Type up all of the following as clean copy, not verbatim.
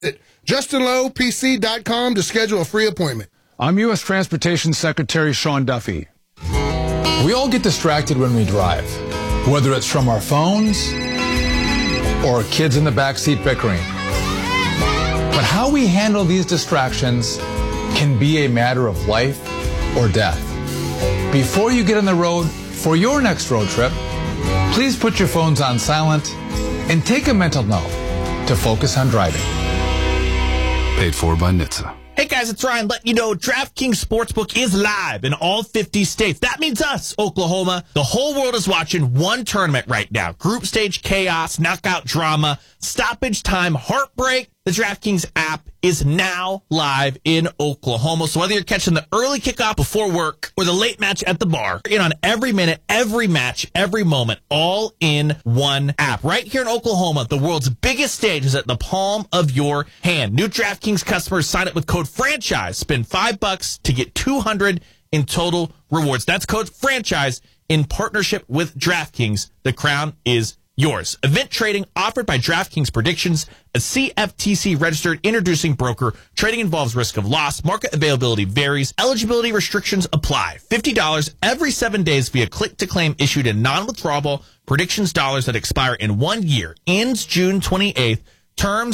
JustinLowPC.com to schedule a free appointment. I'm U.S. Transportation Secretary Sean Duffy. We all get distracted when we drive, whether it's from our phones or kids in the backseat bickering. But how we handle these distractions can be a matter of life or death. Before you get on the road for your next road trip, please put your phones on silent and take a mental note to focus on driving. Paid for by NHTSA. Hey guys, it's Ryan letting you know DraftKings Sportsbook is live in all 50 states. That means us, Oklahoma. The whole world is watching one tournament right now. Group stage chaos, knockout drama, stoppage time, heartbreak. The DraftKings app is now live in Oklahoma. So whether you're catching the early kickoff before work or the late match at the bar, you're in on every minute, every match, every moment, all in one app. Right here in Oklahoma, the world's biggest stage is at the palm of your hand. New DraftKings customers sign up with code FRANCHISE. Spend $5 to get $200 in total rewards. That's code FRANCHISE in partnership with DraftKings. The crown is yours. Event trading offered by DraftKings Predictions, a CFTC registered introducing broker. Trading involves risk of loss. Market availability varies. Eligibility restrictions apply. $50 every 7 days via click to claim issued in non-withdrawable Predictions dollars that expire in 1 year. Ends June 28th. Terms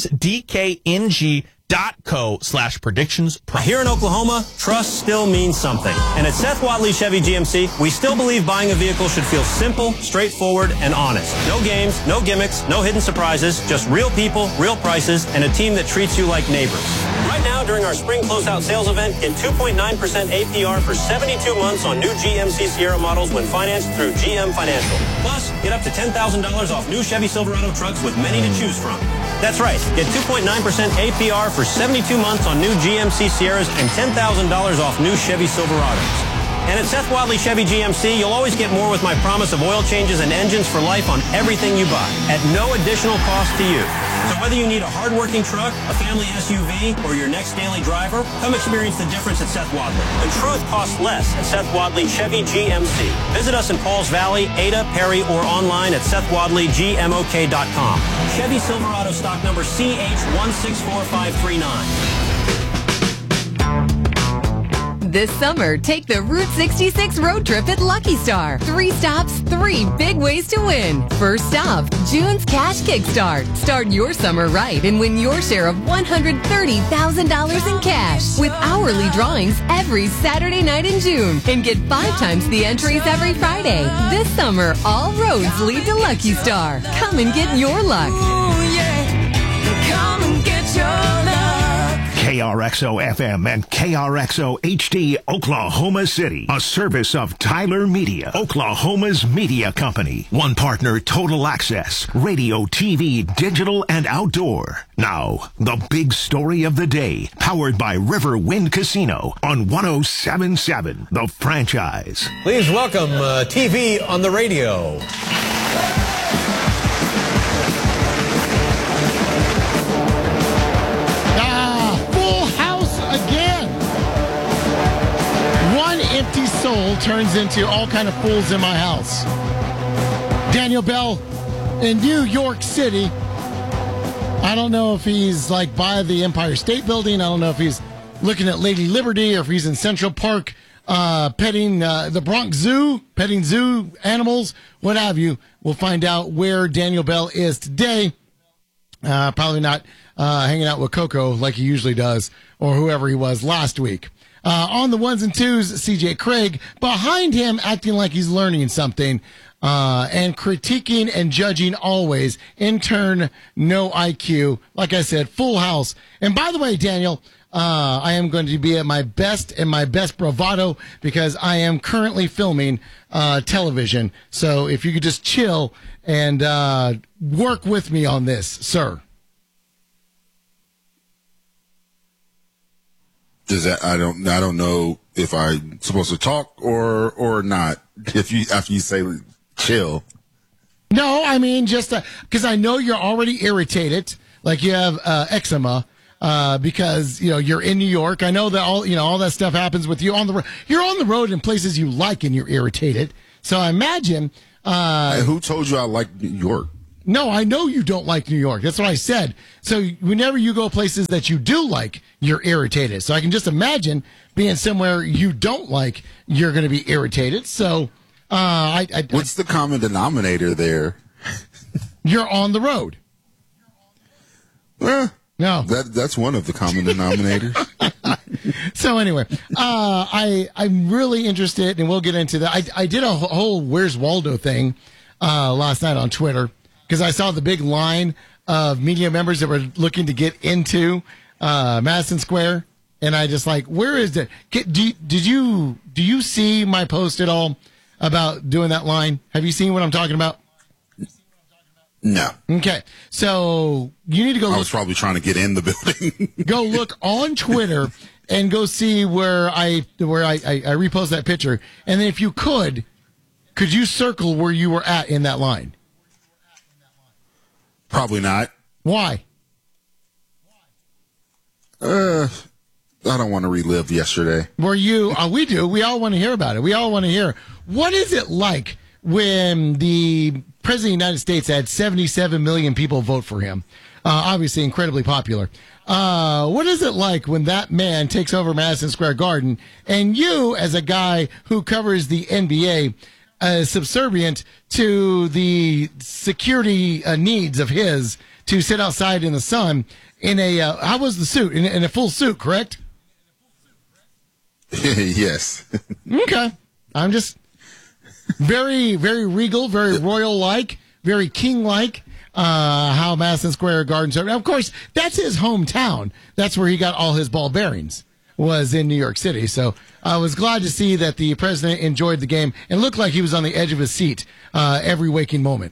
DKNG.co/predictions. Here in Oklahoma, trust still means something. And at Seth Wadley Chevy GMC, we still believe buying a vehicle should feel simple, straightforward, and honest. No games, no gimmicks, no hidden surprises, just real people, real prices, and a team that treats you like neighbors. Right now, during our spring closeout sales event, get 2.9% APR for 72 months on new GMC Sierra models when financed through GM Financial. Plus, get up to $10,000 off new Chevy Silverado trucks with many to choose from. That's right. Get 2.9% APR for 72 months on new GMC Sierras and $10,000 off new Chevy Silverados. And at Seth Wadley Chevy GMC, you'll always get more with my promise of oil changes and engines for life on everything you buy at no additional cost to you. So whether you need a hardworking truck, a family SUV, or your next daily driver, come experience the difference at Seth Wadley. The truth costs less at Seth Wadley Chevy GMC. Visit us in Pauls Valley, Ada, Perry, or online at SethWadleyGMOK.com. Chevy Silverado stock number CH164539. This summer, take the Route 66 road trip at Lucky Star. 3 stops, 3 big ways to win. First stop, June's Cash Kickstart. Start your summer right and win your share of $130,000 in cash with hourly drawings every Saturday night in June. And get 5 times the entries every Friday. This summer, all roads lead to Lucky Star. Come and get your luck. Ooh, yeah. Come and get your luck. KRXO FM and KRXO HD Oklahoma City, a service of Tyler Media, Oklahoma's media company. One partner, Total Access, radio, TV, digital, and outdoor. Now, the big story of the day, powered by River Wind Casino on 107.7, The Franchise. Please welcome TV on the radio. Empty soul turns into all kind of fools in my house. Daniel Bell in New York City. I don't know if he's like by the Empire State Building. I don't know if he's looking at Lady Liberty or if he's in Central Park petting the Bronx Zoo, petting zoo animals, what have you. We'll find out where Daniel Bell is today. Probably not hanging out with Coco like he usually does or whoever he was last week. On the ones and twos, CJ Craig. Behind him, acting like he's learning something and critiquing and judging always. Intern, no IQ. Like I said, full house. And by the way, Daniel, I am going to be at my best and my best bravado because I am currently filming television. So if you could just chill and work with me on this, sir. Does that I don't know if I'm supposed to talk or not. If you after you say chill. No, I mean just because I know you're already irritated, like you have eczema, because you're in New York. I know that all that stuff happens with you on the road. You're on the road in places you like, and you're irritated. So I imagine. Hey, who told you I like New York? No, I know you don't like New York. That's what I said. So whenever you go places that you do like, you're irritated. So I can just imagine being somewhere you don't like, you're going to be irritated. So what's the common denominator there? You're on the road. Well, no, that's one of the common denominators. So anyway, I'm really interested, and we'll get into that. I did a whole Where's Waldo thing last night on Twitter because I saw the big line of media members that were looking to get into Madison Square, and I just like, where is it? Do you see my post at all about doing that line? Have you seen what I'm talking about? No. Okay, so you need to go. I was probably trying to get in the building. Go look on Twitter and go see where I repost that picture, and then if you could you circle where you were at in that line? Probably not. Why? I don't want to relive yesterday. Were you? We do. We all want to hear about it. We all want to hear. What is it like when the President of the United States had 77 million people vote for him? Obviously incredibly popular. What is it like when that man takes over Madison Square Garden and you, as a guy who covers the NBA, subservient to the security needs of his to sit outside in the sun in a, how was the suit? In a full suit, correct? Yes. Okay. I'm just very, very regal, very royal-like, very king-like. How Madison Square Garden started. Of course, that's his hometown. That's where he got all his ball bearings, was in New York City. So I was glad to see that the president enjoyed the game and looked like he was on the edge of his seat every waking moment.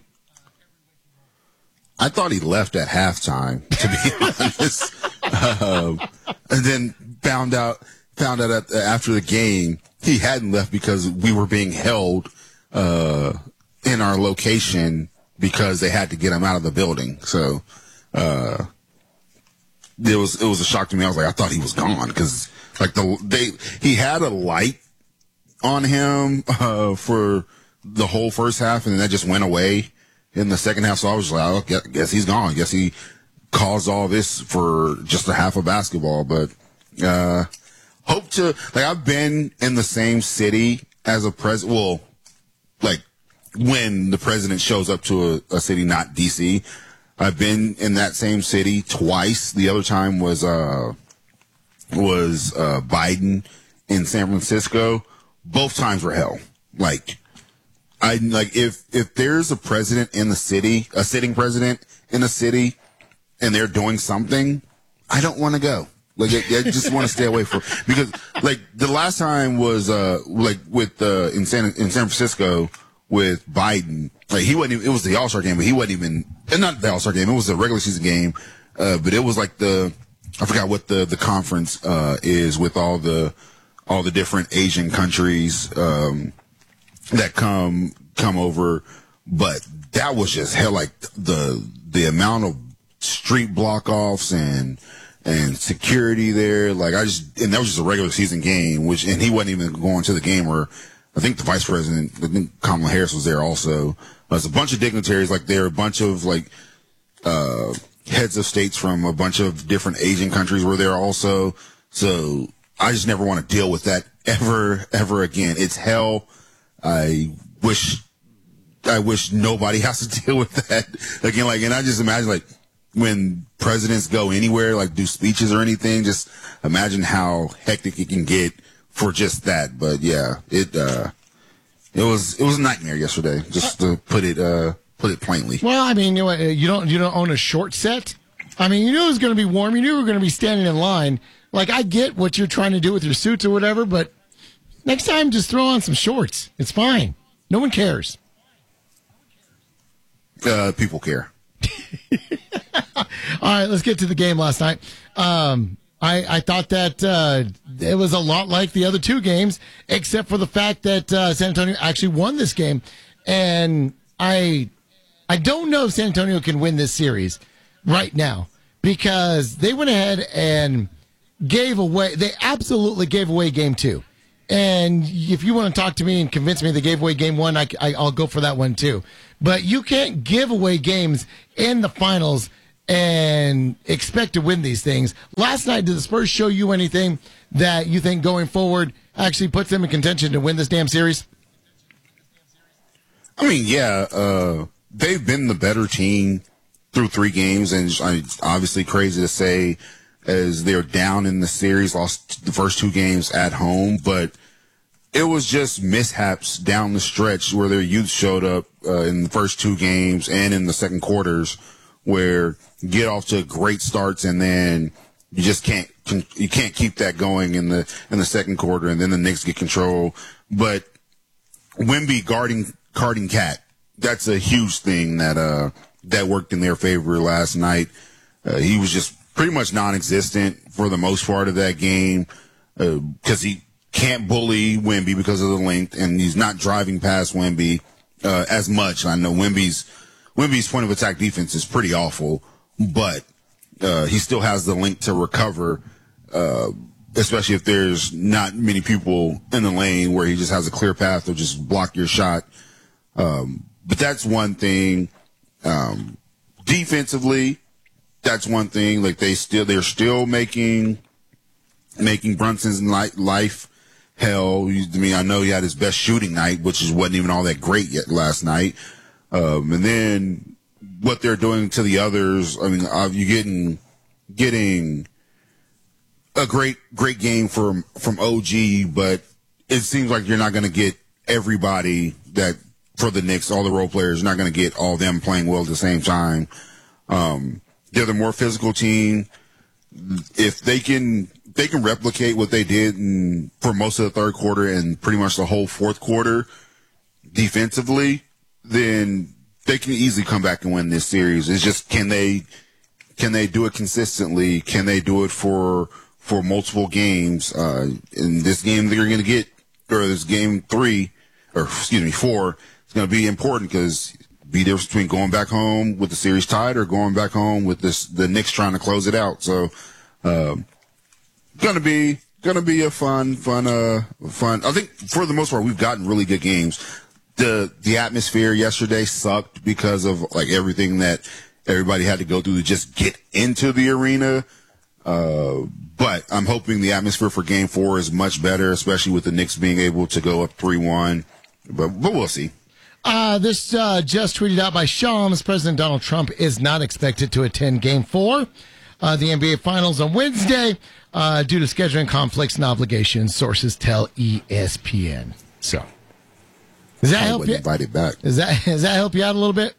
I thought he left at halftime, to be honest. And then found out after the game he hadn't left because we were being held in our location because they had to get him out of the building. So it was a shock to me. I was like, I thought he was gone because like he had a light on him for the whole first half, and then that just went away in the second half. So I was like, I guess he's gone. I guess he caused all this for just a half of basketball. But hope to, like, I've been in the same city as a president. Well, like, when the president shows up to a city, not D.C. I've been in that same city twice. The other time was Biden in San Francisco. Both times were hell. Like, if there's a president in the city, a sitting president in a city, and they're doing something, I don't want to go. Like, I just want to stay away from, because like the last time was like with in San Francisco with Biden. Like, he wasn't even, it was the All-Star game, but he wasn't even, and not the All-Star game, it was a regular season game, but it was like I forgot what the conference is with all the different Asian countries that come over, but that was just hell. Like the amount of street block offs and security there, like and that was just a regular season game, and he wasn't even going to the game. Or I think the vice president, I think Kamala Harris was there also. There's a bunch of dignitaries, like there are a bunch of like heads of states from a bunch of different Asian countries were there also. So I just never want to deal with that ever again. It's hell. I wish nobody has to deal with that again. Like, and I just imagine, like, when presidents go anywhere, like do speeches or anything, just imagine how hectic it can get for just that. But yeah, it was a nightmare yesterday, just to put it plainly. Well, I mean, you don't own a short set. I mean, you knew it was going to be warm. You knew you were going to be standing in line. Like, I get what you're trying to do with your suits or whatever, but next time just throw on some shorts. It's fine. No one cares. People care. All right, let's get to the game last night. I thought that it was a lot like the other two games, except for the fact that San Antonio actually won this game. And I don't know if San Antonio can win this series right now, because they went ahead and they absolutely gave away game two. And if you want to talk to me and convince me they gave away game one, I'll go for that one too. but you can't give away games in the finals and expect to win these things. Last night, did the Spurs show you anything that you think going forward actually puts them in contention to win this damn series? I mean, yeah, they've been the better team through 3 games, and it's obviously crazy to say as they're down in the series, lost the first 2 games at home, but it was just mishaps down the stretch where their youth showed up in the first 2 games and in the second quarters, where you get off to great starts and then you just can't keep that going in the second quarter, and then the Knicks get control. But Wemby guarding Cat, that's a huge thing that worked in their favor last night. He was just pretty much non-existent for the most part of that game because he can't bully Wemby because of the length, and he's not driving past Wemby as much. I know Wemby's point of attack defense is pretty awful, but he still has the length to recover, especially if there's not many people in the lane where he just has a clear path to just block your shot. But that's one thing. Defensively, that's one thing. Like they're still making Brunson's life hell. I mean, I know he had his best shooting night, which wasn't even all that great yet last night. And then what they're doing to the others. I mean, you're getting a great game from OG, but it seems like you're not going to get everybody that for the Knicks, all the role players, you're not going to get all of them playing well at the same time. They're the more physical team. If they can replicate what they did for most of the third quarter and pretty much the whole fourth quarter defensively, then they can easily come back and win this series. It's just can they do it consistently? Can they do it for multiple games? In this game they're going to get, or this game 4, it's going to be important because be the difference between going back home with the series tied or going back home with the Knicks trying to close it out. So, gonna be a fun. I think for the most part we've gotten really good games. The atmosphere yesterday sucked because of like everything that everybody had to go through to just get into the arena. But I'm hoping the atmosphere for Game 4 is much better, especially with the Knicks being able to go up 3-1. But we'll see. This just tweeted out by Shams. President Donald Trump is not expected to attend Game 4, the NBA Finals on Wednesday, due to scheduling conflicts and obligations. Sources tell ESPN. So, does that help you? Invite it back. Does that help you out a little bit?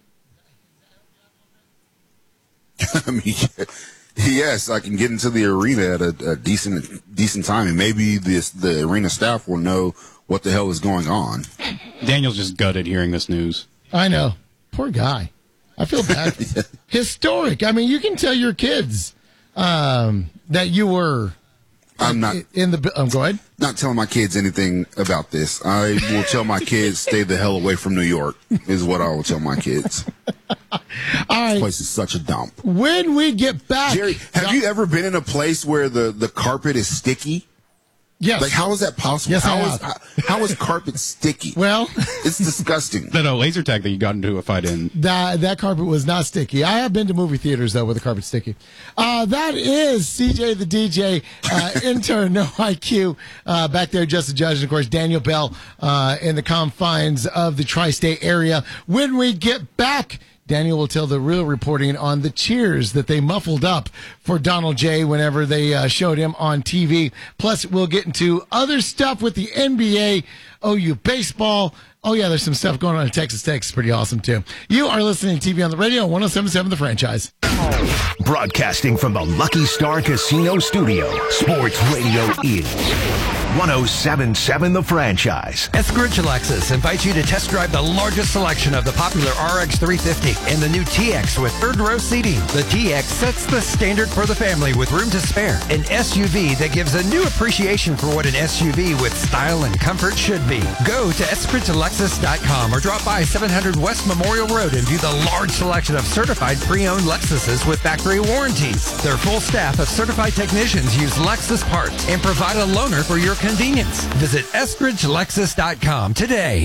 I mean, yes, I can get into the arena at a decent time, and maybe the arena staff will know what the hell is going on. Daniel's just gutted hearing this news. I know. Poor guy. I feel bad. Historic. I mean, you can tell your kids that you were I'm not in the. Go ahead. Not telling my kids anything about this. I will tell my kids stay the hell away from New York. Is what I will tell my kids. All right. This place is such a dump. When we get back, Jerry, have you ever been in a place where the carpet is sticky? Yes. Like, how is that possible? Yes, how is carpet sticky? Well, it's disgusting. No, laser tag that you got into a fight in. That carpet was not sticky. I have been to movie theaters, though, where the carpet's sticky. That is CJ the DJ, intern, no IQ, back there, just a judge, and, of course, Daniel Bell in the confines of the tri-state area. When we get back, Daniel will tell the real reporting on the cheers that they muffled up for Donald J. whenever they showed him on TV. Plus, we'll get into other stuff with the NBA, OU baseball. Oh, yeah, there's some stuff going on in Texas Tech. It's pretty awesome, too. You are listening to TV on the Radio, 107.7 The Franchise. Broadcasting from the Lucky Star Casino Studio, Sports Radio is 107.7 The Franchise. Eskridge Lexus invites you to test drive the largest selection of the popular RX 350 and the new TX with third row seating. The TX sets the standard for the family with room to spare. An SUV that gives a new appreciation for what an SUV with style and comfort should be. Go to eskridgelexus.com or drop by 700 West Memorial Road and view the large selection of certified pre-owned Lexuses with factory warranties. Their full staff of certified technicians use Lexus parts and provide a loaner for your convenience. Visit eskridgelexus.com today.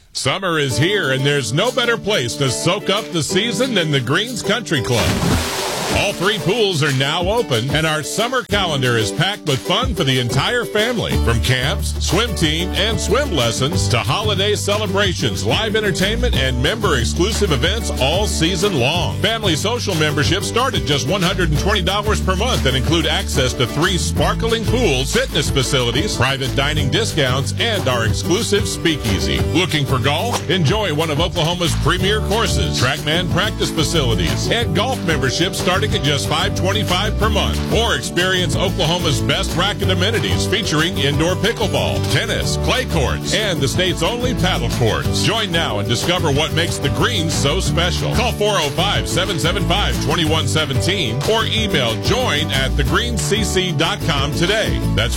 Summer is here, and there's no better place to soak up the season than the Greens Country Club. All 3 pools are now open, and our summer calendar is packed with fun for the entire family. From camps, swim team, and swim lessons to holiday celebrations, live entertainment, and member-exclusive events all season long. Family social memberships start at just $120 per month and include access to 3 sparkling pools, fitness facilities, private dining discounts, and our exclusive speakeasy. Looking for golf? Enjoy one of Oklahoma's premier courses, TrackMan practice facilities, and golf memberships starting at just $525 per month. Or experience Oklahoma's best racket amenities featuring indoor pickleball, tennis, clay courts, and the state's only paddle courts. Join now and discover what makes the Greens so special. Call 405-775-2117 or email join@thegreenscc.com today. That's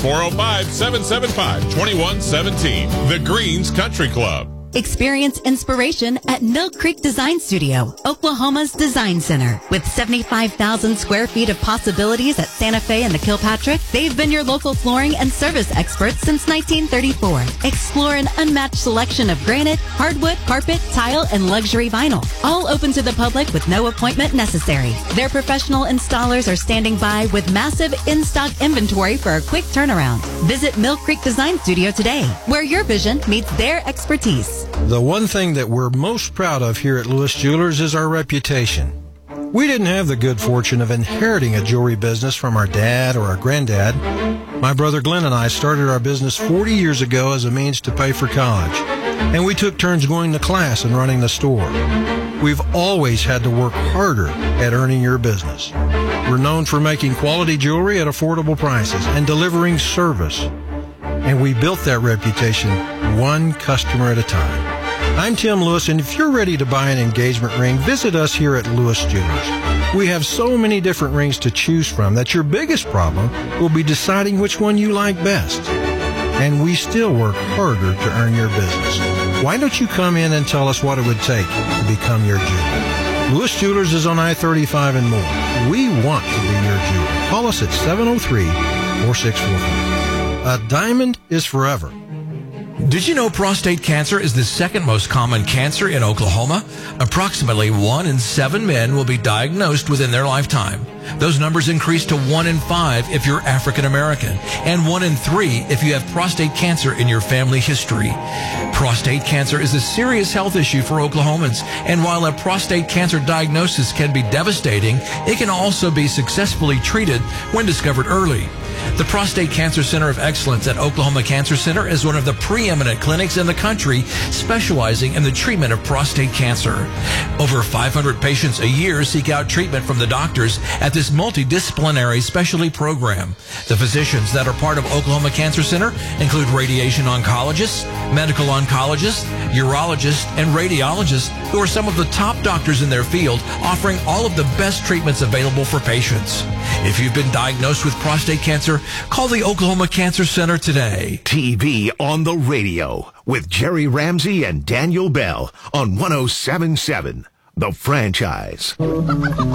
405-775-2117. The Greens Country Club. Experience inspiration at Mill Creek Design Studio, Oklahoma's design center. With 75,000 square feet of possibilities at Santa Fe and the Kilpatrick, they've been your local flooring and service experts since 1934. Explore an unmatched selection of granite, hardwood, carpet, tile, and luxury vinyl. All open to the public with no appointment necessary. Their professional installers are standing by with massive in-stock inventory for a quick turnaround. Visit Mill Creek Design Studio today, where your vision meets their expertise. The one thing that we're most proud of here at Lewis Jewelers is our reputation. We didn't have the good fortune of inheriting a jewelry business from our dad or our granddad. My brother Glenn and I started our business 40 years ago as a means to pay for college, and we took turns going to class and running the store. We've always had to work harder at earning your business. We're known for making quality jewelry at affordable prices and delivering service. And we built that reputation one customer at a time. I'm Tim Lewis, and if you're ready to buy an engagement ring, visit us here at Lewis Jewelers. We have so many different rings to choose from that your biggest problem will be deciding which one you like best. And we still work harder to earn your business. Why don't you come in and tell us what it would take to become your jeweler? Lewis Jewelers is on I-35 and more. We want to be your jeweler. Call us at 703-4644. A diamond is forever. Did you know prostate cancer is the second most common cancer in Oklahoma? Approximately 1 in 7 men will be diagnosed within their lifetime. Those numbers increase to 1 in 5 if you're African American, and 1 in 3 if you have prostate cancer in your family history. Prostate cancer is a serious health issue for Oklahomans, and while a prostate cancer diagnosis can be devastating, it can also be successfully treated when discovered early. The Prostate Cancer Center of Excellence at Oklahoma Cancer Center is one of the preeminent clinics in the country specializing in the treatment of prostate cancer. Over 500 patients a year seek out treatment from the doctors at this multidisciplinary specialty program. The physicians that are part of Oklahoma Cancer Center include radiation oncologists, medical oncologists, urologists, and radiologists who are some of the top doctors in their field, offering all of the best treatments available for patients. If you've been diagnosed with prostate cancer, call the Oklahoma Cancer Center today. TV on the radio with Jerry Ramsey and Daniel Bell on 107.7, The Franchise.